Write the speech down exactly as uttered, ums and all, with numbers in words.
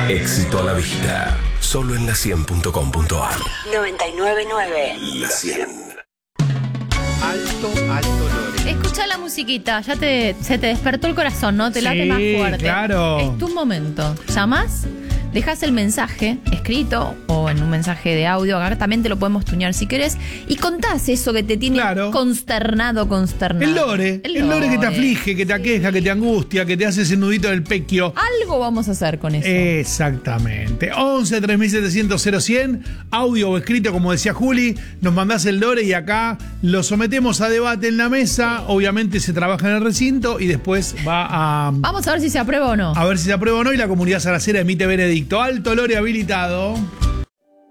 Éxito a la vista. Solo en la cien punto com punto ar. noventa y nueve punto nueve. La cien. Alto, alto Lore. Escuchá la musiquita, ya te, se te despertó el corazón, ¿no? Te late Sí, más fuerte. claro. Es tu momento. ¿Llamás? Dejás el mensaje escrito o en un mensaje de audio. Acá también te lo podemos tunear si querés. Y contás eso que te tiene Claro. consternado, consternado. El lore, el lore que te aflige, que te aqueja, que te angustia, que te hace ese nudito del pequio. Algo vamos a hacer con eso. Exactamente. once tres mil setecientos cero cien, audio o escrito, como decía Juli. Nos mandás el lore y acá lo sometemos a debate en la mesa. Obviamente se trabaja en el recinto y después va a, Vamos a ver si se aprueba o no. a ver si se aprueba o no. Y la comunidad salacera emite veredicto. Alto lore habilitado.